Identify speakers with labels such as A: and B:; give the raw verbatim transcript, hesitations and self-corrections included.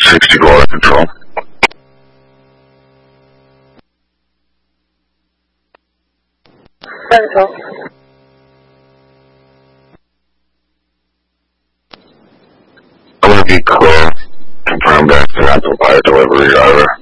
A: sixty-four out of control.
B: Control.
A: I'm going to be clear. Confirmed as an amplifier delivery driver.